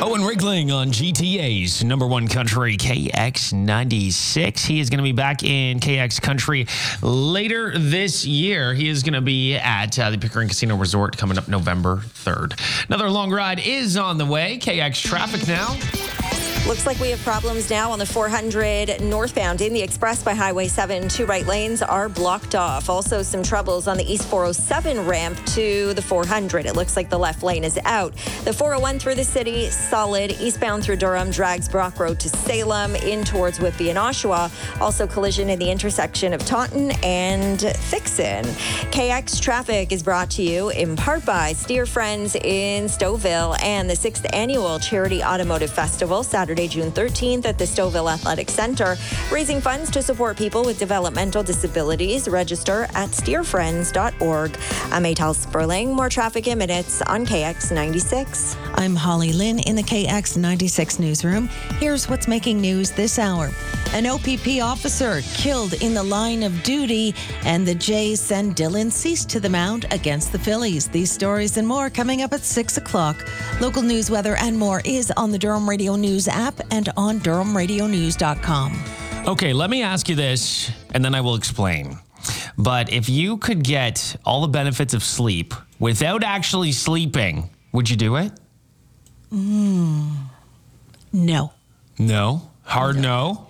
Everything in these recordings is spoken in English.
Owen Rickling on GTA's number one country, KX96. He is going to be back in KX country later this year. He is going to be at the Pickering Casino Resort coming up November 3rd. Another long ride is on the way. KX traffic now. Looks like we have problems now on the 400 northbound in the express by Highway 7. Two right lanes are blocked off. Also some troubles on the East 407 ramp to the 400. It looks like the left lane is out. The 401 through the city, solid. Eastbound through Durham, drags Brock Road to Salem, in towards Whitby and Oshawa. Also collision in the intersection of Taunton and Thixon. KX traffic is brought to you in part by Steer Friends in Stouffville and the 6th Annual Charity Automotive Festival, Saturday, June 13th at the Stouffville Athletic Center, raising funds to support people with developmental disabilities. Register at steerfriends.org. I'm Atal Sperling. More traffic in minutes on KX 96. I'm Holly Lynn in the KX 96 newsroom. Here's what's making news this hour. An OPP officer killed in the line of duty, and the Jays send Dylan Cease to the mound against the Phillies. These stories and more coming up at 6 o'clock. Local news, weather, and more is on the Durham Radio News app and on DurhamRadioNews.com. Okay, let me ask you this, and then I will explain. But if you could get all the benefits of sleep without actually sleeping, would you do it? No. No? Hard no?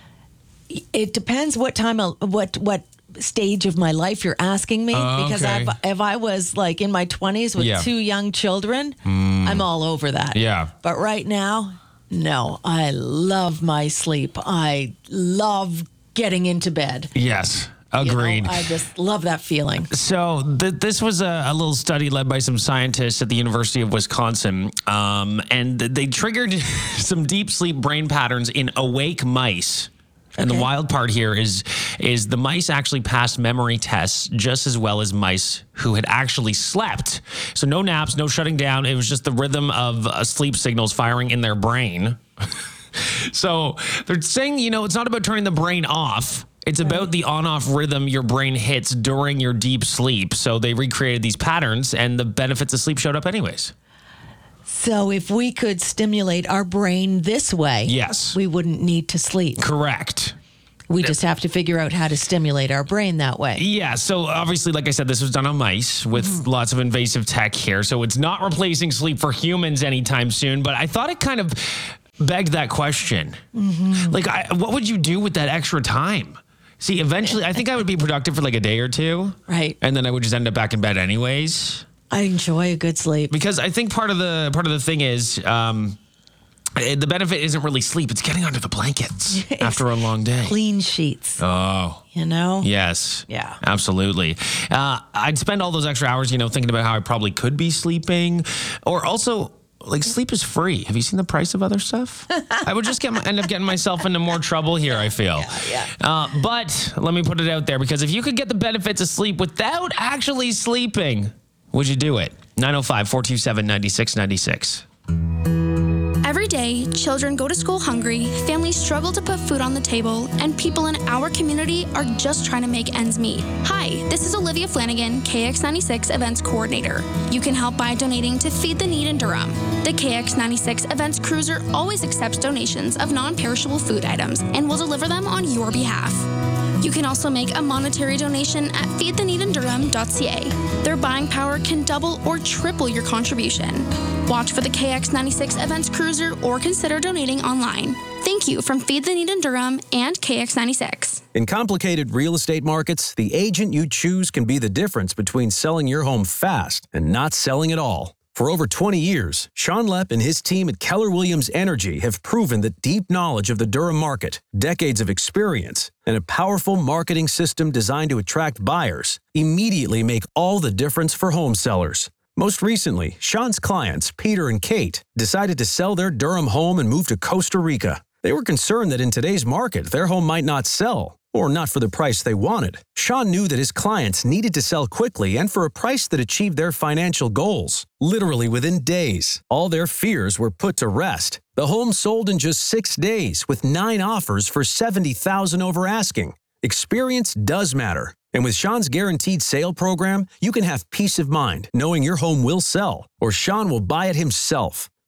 It depends what time, what stage of my life you're asking me. Because okay. if I was like in my 20s with two young children, I'm all over that. Yeah. But right now, no. I love my sleep. I love getting into bed. Yes. Agreed. I just love that feeling. So this was a little study led by some scientists at the University of Wisconsin, and they triggered some deep sleep brain patterns in awake mice. And the wild part here is the mice actually passed memory tests just as well as mice who had actually slept. So no naps, no shutting down. It was just the rhythm of sleep signals firing in their brain. So they're saying, it's not about turning the brain off. It's about the on-off rhythm your brain hits during your deep sleep. So they recreated these patterns, and the benefits of sleep showed up anyways. So if we could stimulate our brain this way, yes, we wouldn't need to sleep. Correct. We just have to figure out how to stimulate our brain that way. Yeah, so obviously, like I said, this was done on mice with lots of invasive tech here. So it's not replacing sleep for humans anytime soon. But I thought it kind of begged that question. Like, what would you do with that extra time? See, eventually, I think I would be productive for like a day or two. Right. And then I would just end up back in bed anyways. I enjoy a good sleep. Because I think part of the thing is the benefit isn't really sleep. It's getting under the blankets after a long day. Clean sheets. Oh. Yes. Yeah. Absolutely. I'd spend all those extra hours, thinking about how I probably could be sleeping. Or also, like, sleep is free. Have you seen the price of other stuff? I would just end up getting myself into more trouble here, I feel. Yeah. But let me put it out there, because if you could get the benefits of sleep without actually sleeping, would you do it? 905-427-9696. Every day, children go to school hungry, families struggle to put food on the table, and people in our community are just trying to make ends meet. Hi, this is Olivia Flanagan, KX96 Events Coordinator. You can help by donating to Feed the Need in Durham. The KX96 Events Cruiser always accepts donations of non-perishable food items and will deliver them on your behalf. You can also make a monetary donation at feedtheneedindurham.ca. Their buying power can double or triple your contribution. Watch for the KX96 Events Cruiser or consider donating online. Thank you from Feed the Need in Durham and KX96. In complicated real estate markets, the agent you choose can be the difference between selling your home fast and not selling at all. For over 20 years, Sean Lepp and his team at Keller Williams Energy have proven that deep knowledge of the Durham market, decades of experience, and a powerful marketing system designed to attract buyers immediately make all the difference for home sellers. Most recently, Sean's clients, Peter and Kate, decided to sell their Durham home and move to Costa Rica. They were concerned that in today's market, their home might not sell, or not for the price they wanted. Sean knew that his clients needed to sell quickly and for a price that achieved their financial goals. Literally within days, all their fears were put to rest. The home sold in just 6 days with 9 offers for $70,000 over asking. Experience does matter. And with Sean's Guaranteed Sale program, you can have peace of mind knowing your home will sell, or Sean will buy it himself.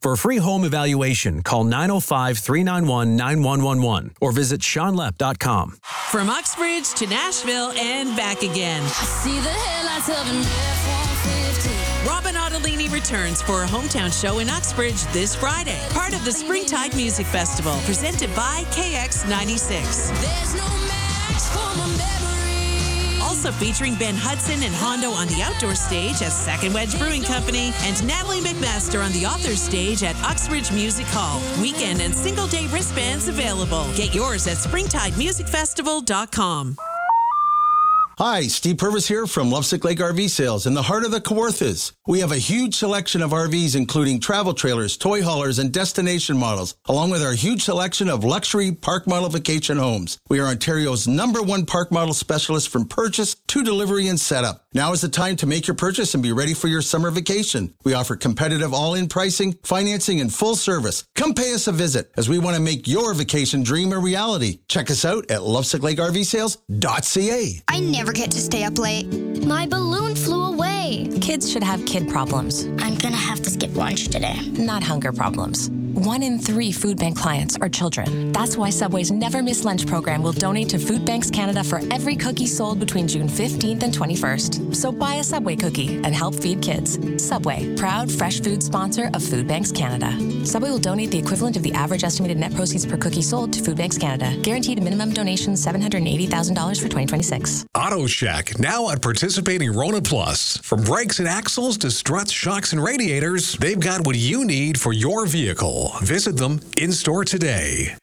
For a free home evaluation, call 905-391-9111 or visit SeanLepp.com. From Uxbridge to Nashville and back again. See the headlights of an F-150. Robin Ottolini returns for a hometown show in Uxbridge this Friday. Part of the Springtide Music Festival, presented by KX96. There's no match for my memory. Also featuring Ben Hudson and Hondo on the outdoor stage at Second Wedge Brewing Company and Natalie McMaster on the author stage at Uxbridge Music Hall. Weekend and single day wristbands available. Get yours at springtidemusicfestival.com. Hi, Steve Purvis here from Lovesick Lake RV Sales in the heart of the Kawarthas. We have a huge selection of RVs, including travel trailers, toy haulers, and destination models, along with our huge selection of luxury park model vacation homes. We are Ontario's #1 park model specialist from purchase to delivery and setup. Now is the time to make your purchase and be ready for your summer vacation. We offer competitive all-in pricing, financing, and full service. Come pay us a visit as we want to make your vacation dream a reality. Check us out at lovesicklakeRVsales.ca. I never get to stay up late. My balloon flew away. Kids should have kid problems, I'm gonna have to skip lunch today. not hunger problems. 1 in 3 food bank clients are children. That's why Subway's Never Miss Lunch program will donate to Food Banks Canada for every cookie sold between June 15th and 21st. So buy a Subway cookie and help feed kids. Subway, proud fresh food sponsor of Food Banks Canada. Subway will donate the equivalent of the average estimated net proceeds per cookie sold to Food Banks Canada. Guaranteed minimum donation $780,000 for 2026. Auto Shack, now at participating Rona Plus. From brakes and axles to struts, shocks, and radiators, they've got what you need for your vehicle. Visit them in-store today.